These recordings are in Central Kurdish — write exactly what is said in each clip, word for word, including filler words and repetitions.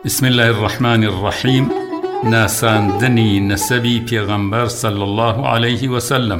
بسم الله الرحمن الرحيم. ناساندنی نسبی پیغمبر صلی الله علیه و سلم.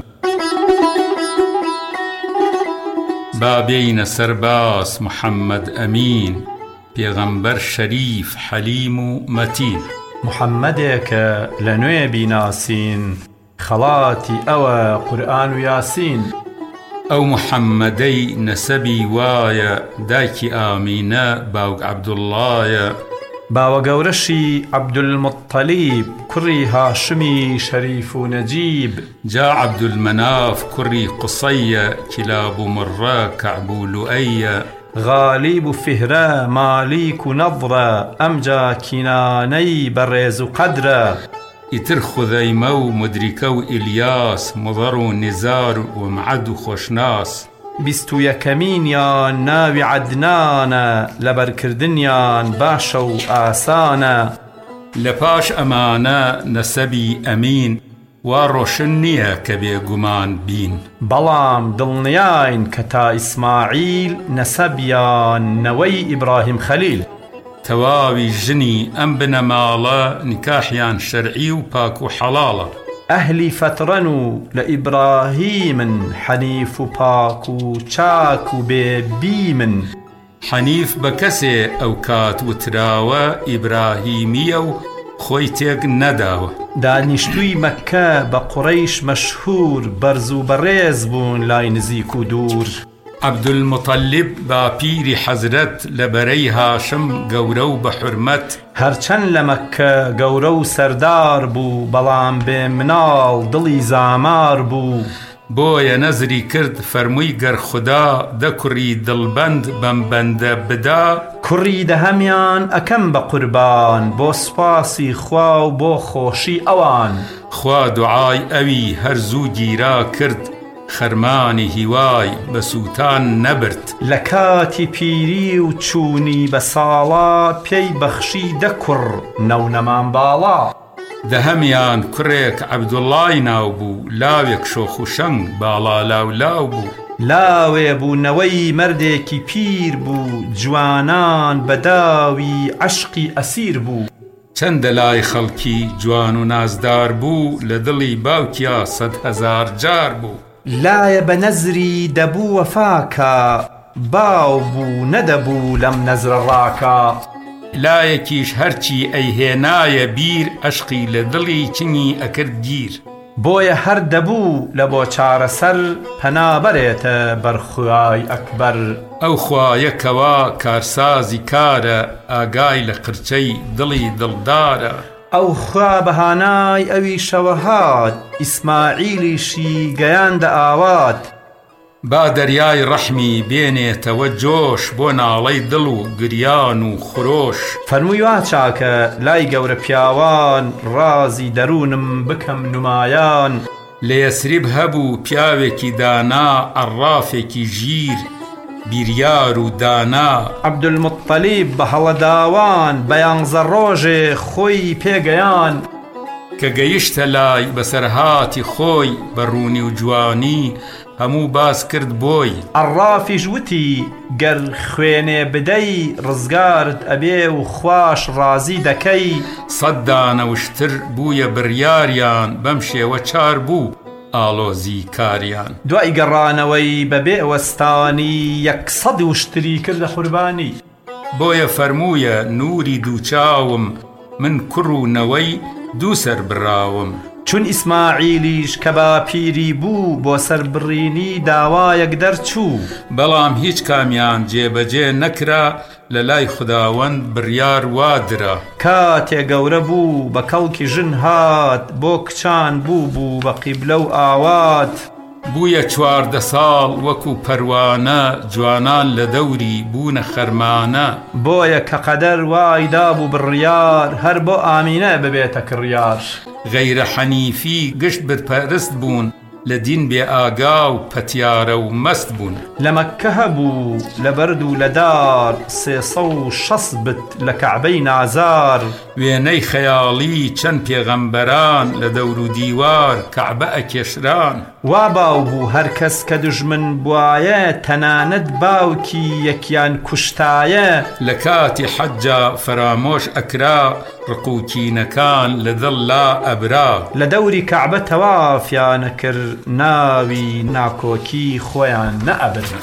بابین سرباس محمد امین، پیغمبر شریف حلیم و متین. محمدك لنوي بناسين خلاتي أو قرآن وياسين. او محمدي نسبي وايا داكي آمينة باوك عبد الله باو قورشي عبد المطلب كري هاشمي شريف ونجيب. جاء عبد المناف كري قصية كلاب مرة كعب لؤي. غالب فهرة ماليك نظرة أمجا كناني برز قدرة. يترخ ذيمو مدركو إلياس مضر نزار ومعد خوشناس. بستو يكمينيان ناوي عدنانا لبركردنيان باشو آسانا. لباش أمانا نسبي أمين وروشنية كبي قمان بين. بلام دلنياين كتا إسماعيل نسبيان نوي إبراهيم خليل. تواوي جني أم بن مالا نكاحيان شرعي وباكو حلالة. أهلي فترنو لإبراهيم حنيف باكو شاكو ببيمن. حنيف بكسي أوكات وتراوى إبراهيمية خويتك نداوة. دانشتوي مكة بقريش مشهور برزو بريز بون لاي نزيكو دور. عبد المطلب باپیری حضرت لبري هاشم قورو بحرمت. هرچن لمكة قورو سردار بو بلام بمنال دلي زامار بو. بويا نزري كرد فرموي گر خدا دا كري دلبند بمبند بدا. كري دهميان أكم بقربان بو سپاسي خواو بو خوشي اوان. خوا دعاي اوي هرزو جيرا كرد خرماني هواي بسوتان نبرت. لكاتي بيري وچوني بسالا بي بخشي دكر نونمان بالا. دهميان كريك عبد الله ناوبو لاويك شوخو شنگ بالا لاو لاو بو. لاوي بو نوي مردكي بير بو جوانان بداوي عشقي أسير بو. چند لاي خلقي جوانو نازدار بو لدلي باوكيا صد هزار جار بو. لا بنزري دبو وفاكا باو بو ندبو لم نزر راكا. لا يكيش هرچي ايهنايا بير اشقي لدلي چني اكرد جير. بويا هر دبو لبو چار سر پنا بريت برخواي اكبر. او خوايا كوا كارسازي كارا آقاي لقرچي دلي دلدارا. او خوا بهاناي اوي شوهات اسماعيلي شي قيان دا آوات. با درياي رحمي بيني توجوش بونا علي دلو قريان وخروش. فرمويوات شاكا لاي قور بياوان رازي درونم بكم نمايان. ليسرب هبو بياوكي دانا عرافكي جير بيريارو دانا. عبد المطلب بهلا داوان بيان زروج خوي بيغيان. كجيشت لاي بسرهاتي خوي بروني وجواني همو باس كرد بوي. عرافي جوتي قر خويني بدي رزقارت أبي وخواش رازي دكي. صدانا وشتر بويا برياريان بمشي وچار بو آلوزي كاريان. دوائي قرانوي ببيع وستاني يكصد وشتري كرد حرباني. بويا فرمويا نوري دوچاوم من كرو نوي دوسر براوم. چون اسماعيليش كبا بيري بو بو سربريني داوا يقدر چو. بلام هيچ كاميان جيبجي نكرا للاي خداوند بريار وادرا. كاتي قوربو بكالكي جنهات بوكچان بو بو بقبلو آوات. بويا چوار دسال وكو پروانه جوانان لدوري بون خرمانه. بويا كقدر وايدابو بالريار هربو آمينة ببيتك الريار. غير حنيفي قشت بتپرست بون لدين بي آقاو پتيارة ومست بون. لمكهبو لبردو لدار سيصو شصبت لكعبين عزار. ويني خيالي چن پیغمبران لدورو ديوار كعبة اكشران. وا باو بوو هەر کەس کە دوژمن بوایە تەنانەت باوکی یەکیان کوشتایە لە کاتی حەجا فرامۆش ئەکرا ڕقوکینەکان لە دڵ لا ئەبرا لە دەوری کەعبە تەوافیانە کرد ناوی ناکۆکی خۆیان نەئەبرد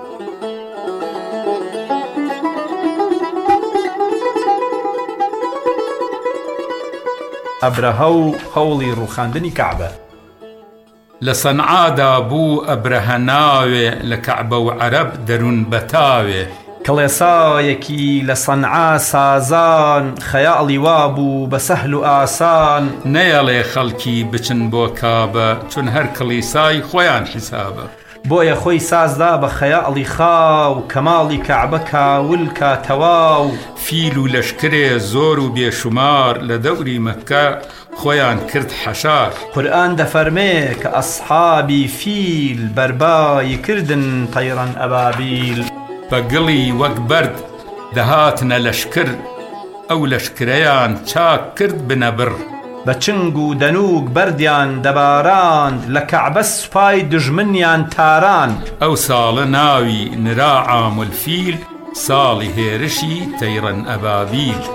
ئەبرەهە و هەوڵی ڕووخاندنی کەعبە لە سەنعادا بوو ئەبرەهە ناوێ لە کەعبە و عەرەب دەروون بەتاوێ کڵێسایەکی لە سەنعا سازان خەیاڵی وابوو بە سەهل و ئاسان نەیەڵێ خەڵکی بچن بۆ کابە چون هەر کڵیسای خۆیان حیسابە بۆیە خۆی سازدا بە خەیاڵی خاو کەماڵی کەعبە کاول کاتەواو فیل و لەشکرێ زۆر و بێشومار لە دەوری مەککە خۆیان کرد حەشار قورئان دەفەرمێ کە ئەسحابی فیل بەربای کردن تەیڕەن ئەبابیل بەگڵی وەک بەرد دەهاتنە لەشکر ئەو لەشکرەیان چاک کرد بنەبڕ بە چنگ و دەنووک بەردیان دەباراند لە کەعبە سوپای دژمنیان تاراند ئەو ساڵە ناوی نرا عامولفیل ساڵی هێرشی تەیڕەن ئەبابیل